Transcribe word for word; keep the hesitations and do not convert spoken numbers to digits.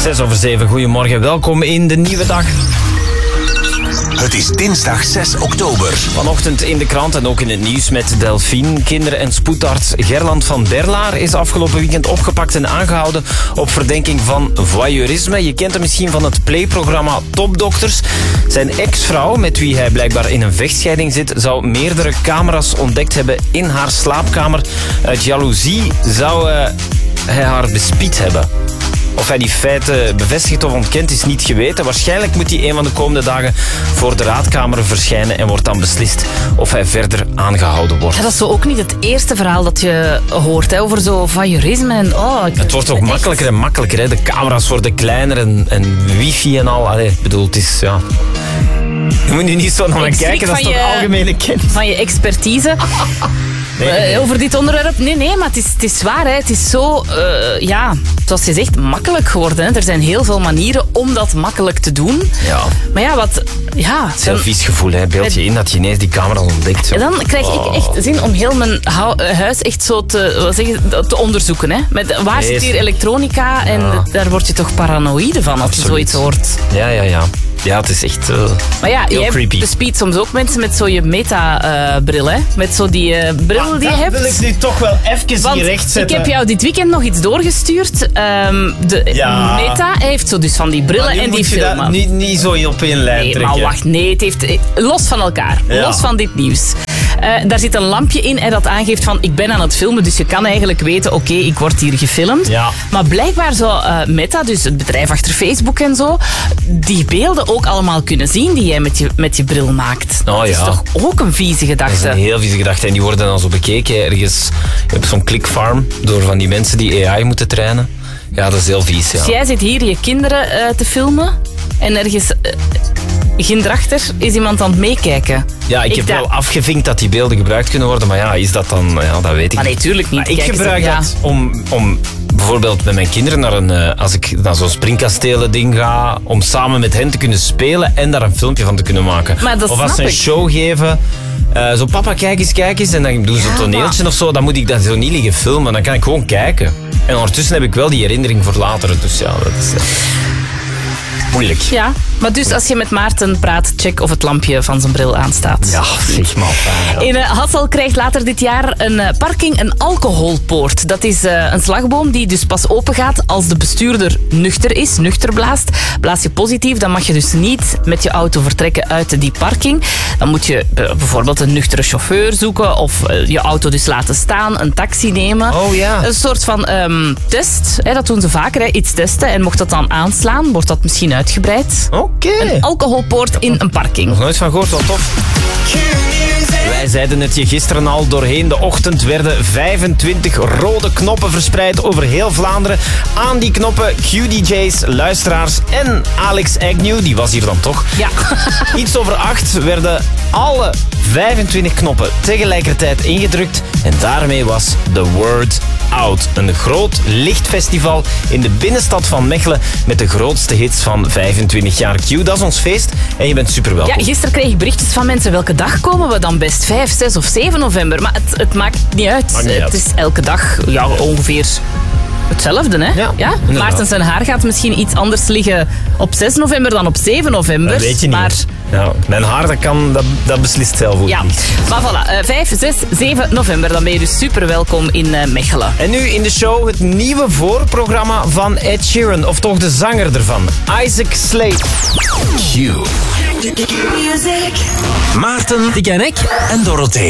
Zes over zeven, goedemorgen. Welkom in de nieuwe dag. Het is dinsdag zes oktober. Vanochtend in de krant en ook in het nieuws met Delphine. Kinder- en spoedarts Gerland van Berlaar is afgelopen weekend opgepakt en aangehouden op verdenking van voyeurisme. Je kent hem misschien van het playprogramma Topdokters. Zijn ex-vrouw, met wie hij blijkbaar in een vechtscheiding zit, zou meerdere camera's ontdekt hebben in haar slaapkamer. Uit jaloezie zou uh, hij haar bespied hebben. Of hij die feiten bevestigt of ontkent is niet geweten. Waarschijnlijk moet hij een van de komende dagen voor de raadkamer verschijnen en wordt dan beslist of hij verder aangehouden wordt. Ja, dat is zo ook niet het eerste verhaal dat je hoort hè, over zo voyeurisme. En, oh, het wordt ook makkelijker en makkelijker. Hè. De camera's worden kleiner en, en wifi en al. Allee, ik bedoel, het is... Ja. Je moet nu niet zo naar me kijken, dat is toch je, algemene kennis. Van je expertise... Nee, nee, nee. Uh, over dit onderwerp. Nee, nee, maar het is, het is waar. Hè. Het is zo, uh, ja, zoals je zegt, makkelijk geworden. Hè. Er zijn heel veel manieren om dat makkelijk te doen. Ja. Maar ja, wat... Ja, het is een vies gevoel, hè. Beeld je in dat je ineens die camera ontdekt. Zo. En dan krijg ik echt zin om heel mijn huis echt zo te, wat zeg je, te onderzoeken. Hè. Met, waar zit hier elektronica? Ja. En daar word je toch paranoïde van als je zoiets hoort. Ja, ja, ja. Ja, het is echt uh, maar ja, heel jij creepy. bespied soms ook mensen met zo je meta-bril, uh, hè? Met zo die uh, bril ah, die je hebt. Dat wil ik nu toch wel even Want hier rechtzetten. Ik heb jou dit weekend nog iets doorgestuurd. Um, de ja. Meta heeft zo dus van die brillen en die filmen. Dat niet, niet zo op één lijn nee, trekken. Maar wacht, nee, het heeft los van elkaar. Ja. Los van dit nieuws. Uh, daar zit een lampje in hè, dat aangeeft van ik ben aan het filmen, dus je kan eigenlijk weten, oké, okay, ik word hier gefilmd. Ja. Maar blijkbaar zou uh, Meta, dus het bedrijf achter Facebook en zo, die beelden ook allemaal kunnen zien die jij met je, met je bril maakt. Oh, dat is ja. toch ook een vieze gedachte? Dat is een heel vieze gedachte en die worden dan zo bekeken ergens op zo'n clickfarm door van die mensen die A I moeten trainen. Ja, dat is heel vies, ja. Dus jij zit hier je kinderen uh, te filmen en ergens... Uh, Gindrachter is iemand aan het meekijken. Ja, ik, ik heb da- wel afgevinkt dat die beelden gebruikt kunnen worden, maar ja, is dat dan... Ja, dat weet ik maar nee, tuurlijk niet. Maar ik Kijk gebruik eens, dat ja. om, om bijvoorbeeld met mijn kinderen naar een... Uh, als ik naar zo'n springkastelen ding ga, om samen met hen te kunnen spelen en daar een filmpje van te kunnen maken. Maar dat of als snap ze een ik. show geven... Uh, zo papa, kijk eens, kijk eens. En dan doen ze ja, een toneeltje maar... of zo. Dan moet ik dat zo niet liggen filmen. Dan kan ik gewoon kijken. En ondertussen heb ik wel die herinnering voor later. Dus ja, dat is... Uh... moeilijk. Ja, maar dus als je met Maarten praat, check of het lampje van zijn bril aanstaat. Ja, zeg maar. Ja. In uh, Hassel krijgt later dit jaar een uh, parking een alcoholpoort. Dat is uh, een slagboom die dus pas open gaat als de bestuurder nuchter is, nuchter blaast. Blaas je positief, dan mag je dus niet met je auto vertrekken uit die parking. Dan moet je uh, bijvoorbeeld een nuchtere chauffeur zoeken of uh, je auto dus laten staan, een taxi nemen. Oh ja. Een soort van um, test, hè, dat doen ze vaker, hè, iets testen. En mocht dat dan aanslaan, wordt dat misschien uitgebreid. Oké. Okay. Een alcoholpoort in een parking. Nog nooit van gehoord, wat tof. Wij zeiden het je gisteren al. Doorheen de ochtend werden vijfentwintig rode knoppen verspreid over heel Vlaanderen. Aan die knoppen Q D J's, luisteraars en Alex Agnew. Die was hier dan toch? Ja. Iets over acht werden alle vijfentwintig knoppen tegelijkertijd ingedrukt. En daarmee was The Word Out. Een groot lichtfestival in de binnenstad van Mechelen met de grootste hits van vijfentwintig jaar Q. Dat is ons feest en je bent super welkom. Ja, gisteren kreeg ik berichtjes van mensen. Welke dag komen we dan best? vijf, zes of zeven november? Maar het, het maakt niet uit. Maakt niet het uit. is elke dag ja, ongeveer hetzelfde, hè? Ja, ja? Maarten zijn haar gaat misschien iets anders liggen op zes november dan op zeven november. Dat weet je niet. Maar... Ja, mijn haar, dat, kan, dat, dat beslist zelf ook ja. niet. Maar voilà, uh, vijf, zes, zeven november. Dan ben je dus super welkom in uh, Mechelen. En nu in de show het nieuwe voorprogramma van Ed Sheeran. Of toch de zanger ervan, Isaac Slade. Q. Maarten, Dik en ik en Dorothee.